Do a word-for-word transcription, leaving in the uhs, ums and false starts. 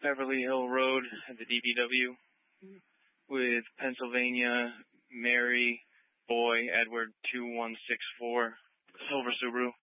Beverly Hill Road at the D B W with Pennsylvania Mary Boy Edward two one six four Silver Subaru.